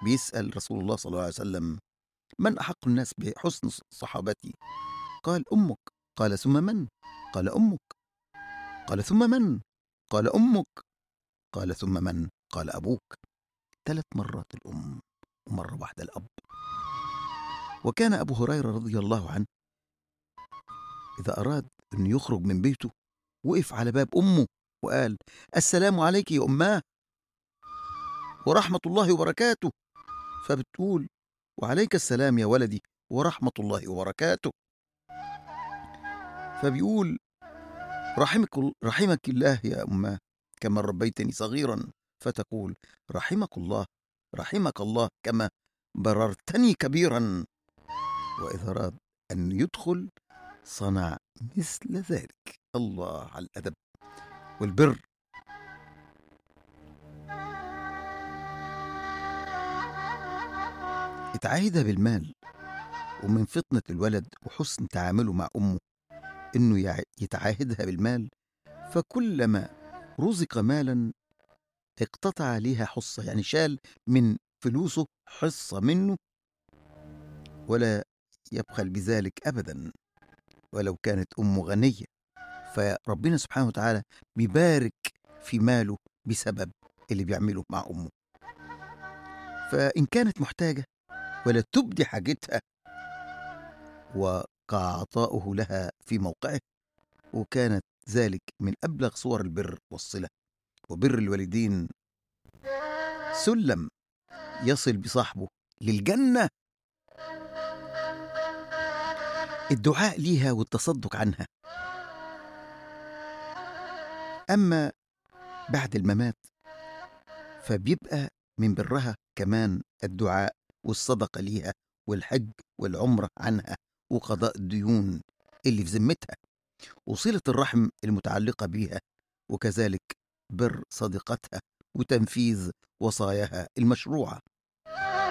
بيسأل رسول الله صلى الله عليه وسلم: من أحق الناس بحسن صحابتي؟ قال: أمك. قال: ثم من؟ قال: أمك. قال: ثم من؟ قال: أمك. قال: ثم من؟ قال: أبوك. 3 مرات الأم ومرة واحدة الأب. وكان أبو هريرة رضي الله عنه إذا أراد أن يخرج من بيته وقف على باب أمه وقال: السلام عليك يا أماه ورحمة الله وبركاته. فبتقول: وعليك السلام يا ولدي ورحمة الله وبركاته. فبيقول: رحمك الله يا أماه كما ربيتني صغيرا. فتقول: رحمك الله كما بررتني كبيرا. وإذا أراد أن يدخل صنع مثل ذلك. الله على الأدب والبر. اتعاهد بالمال، ومن فطنة الولد وحسن تعامله مع أمه إنه يتعاهدها بالمال، فكلما رزق مالا اقتطع ليها حصة، يعني شال من فلوسه حصة منه، ولا يبخل بذلك أبدا ولو كانت أمه غنية. فربنا سبحانه وتعالى بيبارك في ماله بسبب اللي بيعمله مع أمه. فإن كانت محتاجة ولا تبدي حاجتها، وقع عطاؤه لها في موقعه، وكانت ذلك من أبلغ صور البر والصلة. وبر الوالدين سلم يصل بصاحبه للجنة. الدعاء ليها والتصدق عنها. أما بعد الممات فبيبقى من برها كمان الدعاء والصدقة ليها والحج والعمرة عنها وقضاء الديون اللي في ذمتها وصلة الرحم المتعلقة بيها، وكذلك بر صديقتها وتنفيذ وصاياها المشروعة.